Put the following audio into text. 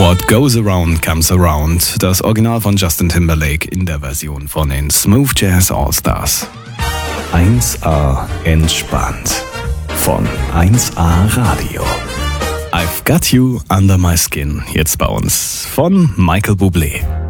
What Goes Around Comes Around, das Original von Justin Timberlake in der Version von den Smooth Jazz All-Stars. 1A entspannt von 1A Radio. I've Got You Under My Skin, jetzt bei uns von Michael Bublé.